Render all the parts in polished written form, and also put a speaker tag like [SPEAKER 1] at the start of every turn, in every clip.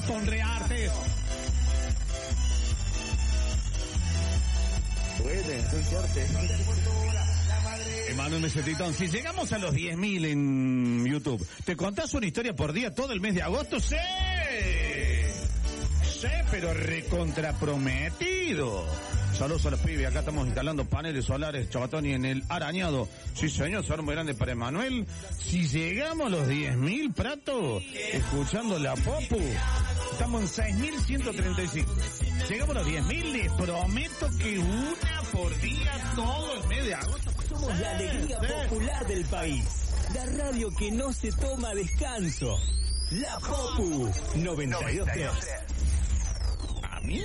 [SPEAKER 1] Gastón Reartes. Emanuel Mesetitón, si llegamos a los 10.000 en YouTube, ¿te contás una historia por día todo el mes de agosto? ¡Sí! Sí, pero recontraprometido. Saludos a los pibes, acá estamos instalando paneles solares, Chabatoni, en el Arañado. Sí, señor, saludo muy grande para Emanuel. Si llegamos a los 10.000, Prato, escuchando la Popu, estamos en 6.135. Llegamos a los 10.000, les prometo que una por día todo el mes de agosto.
[SPEAKER 2] Somos la alegría popular del país. La radio que no se toma descanso. La Popu 92.3.
[SPEAKER 1] A mí.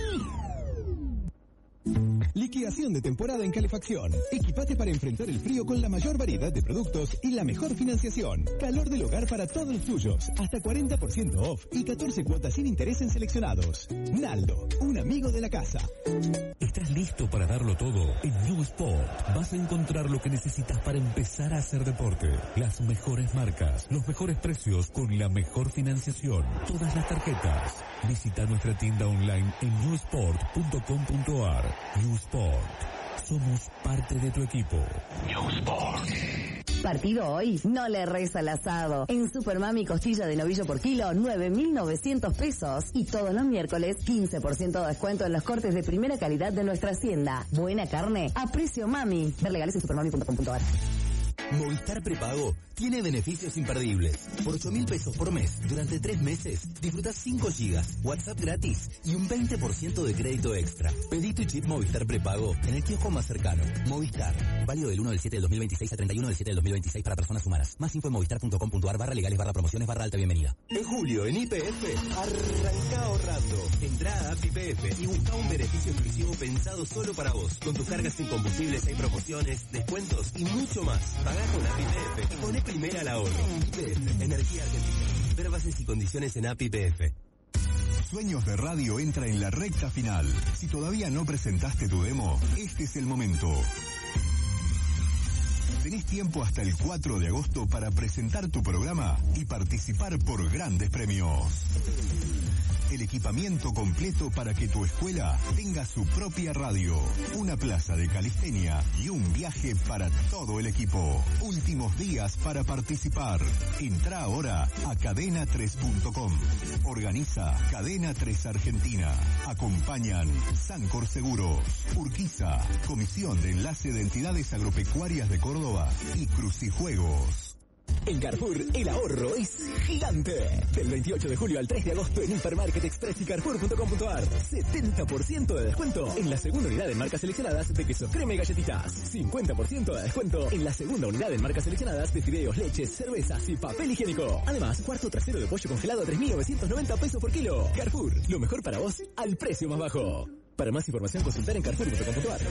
[SPEAKER 3] Liquidación de temporada en calefacción. Equipate para enfrentar el frío con la mayor variedad de productos y la mejor financiación. Calor del hogar para todos los tuyos. Hasta 40% off y 14 cuotas sin interés en seleccionados. Naldo, un amigo de la casa.
[SPEAKER 4] ¿Estás listo para darlo todo? En New Sport vas a encontrar lo que necesitas para empezar a hacer deporte. Las mejores marcas, los mejores precios con la mejor financiación. Todas las tarjetas. Visita nuestra tienda online en newsport.com.ar. New Sport. Somos parte de tu equipo. New Sport.
[SPEAKER 5] Partido hoy, no le reza al asado. En Supermami costilla de novillo por kilo, 9.900 pesos. Y todos los miércoles, 15% de descuento en los cortes de primera calidad de nuestra hacienda. Buena carne, a precio mami. Ver legales en supermami.com.ar.
[SPEAKER 2] Movistar Prepago tiene beneficios imperdibles. Por 8.000 pesos por mes, durante 3 meses, disfrutás 5 gigas, WhatsApp gratis y un 20% de crédito extra. Pedí tu chip Movistar Prepago en el kiosco más cercano. Movistar. Válido del 1 del 7 del 2026 al 31 del 7 del 2026 para personas humanas. Más info en movistar.com.ar/legales/promociones/alta bienvenida. En julio, en YPF, arranca ahorrando. Entrá a App YPF y busca un beneficio exclusivo pensado solo para vos. Con tus cargas sin combustibles hay promociones, descuentos y mucho más. Pagá con App YPF y poné primera al ahorro. YPF, Energía Argentina. Ver bases y condiciones en App YPF.
[SPEAKER 6] Sueños de Radio entra en la recta final. Si todavía no presentaste tu demo, este es el momento. Tenés tiempo hasta el 4 de agosto para presentar tu programa y participar por grandes premios. El equipamiento completo para que tu escuela tenga su propia radio, una plaza de calistenia y un viaje para todo el equipo. Últimos días para participar. Entrá ahora a cadena3.com. Organiza Cadena 3 Argentina. Acompañan Sancor Seguros, Urquiza, Comisión de Enlace de Entidades Agropecuarias de Córdoba y Crucijuegos.
[SPEAKER 2] En Carrefour, el ahorro es gigante. Del 28 de julio al 3 de agosto en Hipermarket Express y Carrefour.com.ar. 70% de descuento en la segunda unidad en marcas seleccionadas de queso crema y galletitas. 50% de descuento en la segunda unidad en marcas seleccionadas de fideos, leches, cervezas y papel higiénico. Además, cuarto trasero de pollo congelado a 3.990 pesos por kilo. Carrefour, lo mejor para vos al precio más bajo. Para más información, consultar en Carrefour.com.ar.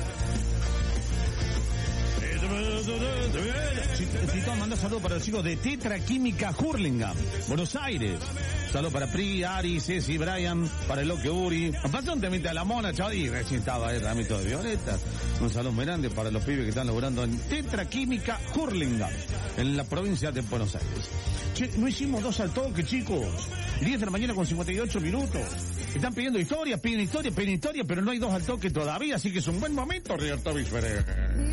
[SPEAKER 1] Tito manda saludos para los chicos de Tetra Química Hurlingham, Buenos Aires. Saludos para Pri, Ari, Ceci, Brian, para el Loque Uri. Pasó un temita de la mona, chaval, y recién estaba el ramito de violetas. Un saludo muy grande para los pibes que están laburando en Tetra Química Hurlingham, en la provincia de Buenos Aires. Che, no hicimos 2 al toque, chicos. 10 de la mañana con 58 minutos. Están pidiendo historia, piden historia, pero no hay 2 al toque todavía, así que es un buen momento, Roberto Bisberet.